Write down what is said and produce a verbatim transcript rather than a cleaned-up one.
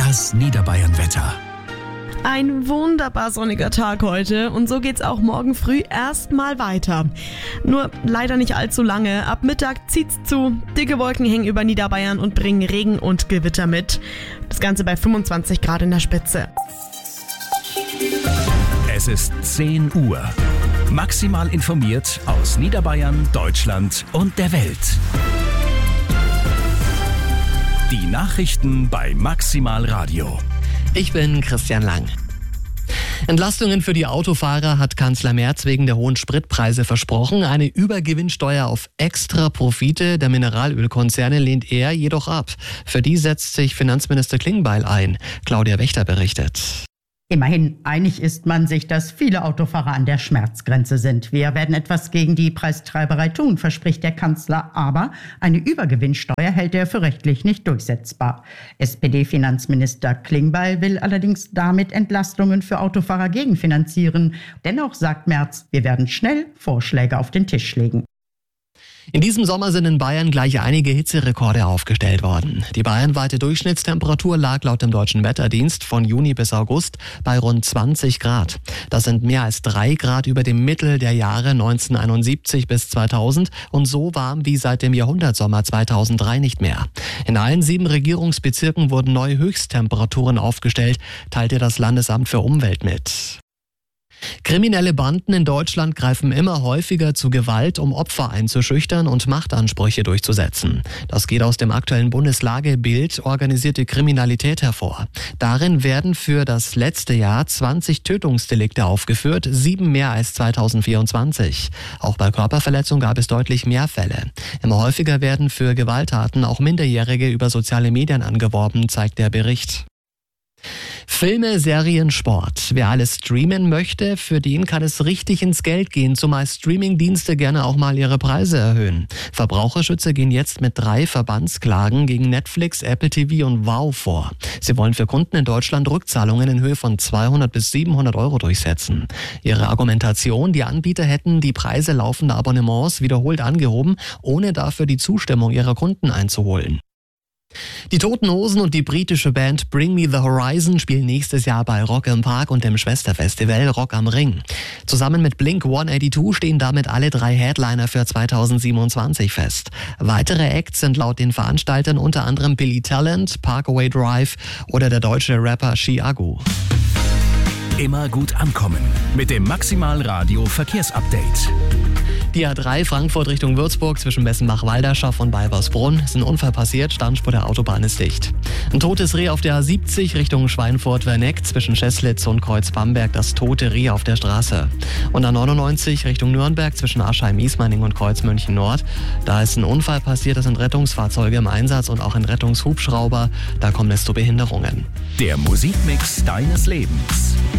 Das Niederbayern-Wetter. Ein wunderbar sonniger Tag heute und so geht's auch morgen früh erstmal weiter. Nur leider nicht allzu lange. Ab Mittag zieht's zu. Dicke Wolken hängen über Niederbayern und bringen Regen und Gewitter mit. Das Ganze bei fünfundzwanzig Grad in der Spitze. Es ist zehn Uhr. Maximal informiert aus Niederbayern, Deutschland und der Welt. Die Nachrichten bei Maximal Radio. Ich bin Christian Lang. Entlastungen für die Autofahrer hat Kanzler Merz wegen der hohen Spritpreise versprochen. Eine Übergewinnsteuer auf Extraprofite der Mineralölkonzerne lehnt er jedoch ab. Für die setzt sich Finanzminister Klingbeil ein. Claudia Wächter berichtet. Immerhin einig ist man sich, dass viele Autofahrer an der Schmerzgrenze sind. Wir werden etwas gegen die Preistreiberei tun, verspricht der Kanzler. Aber eine Übergewinnsteuer hält er für rechtlich nicht durchsetzbar. S P D-Finanzminister Klingbeil will allerdings damit Entlastungen für Autofahrer gegenfinanzieren. Dennoch sagt Merz, wir werden schnell Vorschläge auf den Tisch legen. In diesem Sommer sind in Bayern gleich einige Hitzerekorde aufgestellt worden. Die bayernweite Durchschnittstemperatur lag laut dem Deutschen Wetterdienst von Juni bis August bei rund zwanzig Grad. Das sind mehr als drei Grad über dem Mittel der Jahre neunzehnhunderteinundsiebzig bis zweitausend und so warm wie seit dem Jahrhundertsommer zweitausenddrei nicht mehr. In allen sieben Regierungsbezirken wurden neue Höchsttemperaturen aufgestellt, teilte das Landesamt für Umwelt mit. Kriminelle Banden in Deutschland greifen immer häufiger zu Gewalt, um Opfer einzuschüchtern und Machtansprüche durchzusetzen. Das geht aus dem aktuellen Bundeslagebild Organisierte Kriminalität hervor. Darin werden für das letzte Jahr zwanzig Tötungsdelikte aufgeführt, sieben mehr als zweitausendvierundzwanzig. Auch bei Körperverletzung gab es deutlich mehr Fälle. Immer häufiger werden für Gewalttaten auch Minderjährige über soziale Medien angeworben, zeigt der Bericht. Filme, Serien, Sport. Wer alles streamen möchte, für den kann es richtig ins Geld gehen, zumal Streamingdienste gerne auch mal ihre Preise erhöhen. Verbraucherschützer gehen jetzt mit drei Verbandsklagen gegen Netflix, Apple T V und Wow vor. Sie wollen für Kunden in Deutschland Rückzahlungen in Höhe von zweihundert bis siebenhundert Euro durchsetzen. Ihre Argumentation, die Anbieter hätten die Preise laufender Abonnements wiederholt angehoben, ohne dafür die Zustimmung ihrer Kunden einzuholen. Die Toten Hosen und die britische Band Bring Me the Horizon spielen nächstes Jahr bei Rock im Park und dem Schwesterfestival Rock am Ring. Zusammen mit Blink hundertzweiundachtzig stehen damit alle drei Headliner für zweitausendsiebenundzwanzig fest. Weitere Acts sind laut den Veranstaltern unter anderem Billy Talent, Parkway Drive oder der deutsche Rapper Chiago. Immer gut ankommen mit dem Maximal Radio Verkehrsupdate. Die A drei Frankfurt Richtung Würzburg zwischen Bessenbach-Walderschaft und Balbersbrunn ist ein Unfall passiert, Standspur der Autobahn ist dicht. Ein totes Reh auf der A siebzig Richtung Schweinfurt-Werneck zwischen Scheslitz und Kreuz-Bamberg, das tote Reh auf der Straße. Und A neunundneunzig Richtung Nürnberg zwischen Aschheim-Ismaning und Kreuzmünchen-Nord. Da ist ein Unfall passiert, da sind Rettungsfahrzeuge im Einsatz und auch ein Rettungshubschrauber, da kommt es zu Behinderungen. Der Musikmix deines Lebens.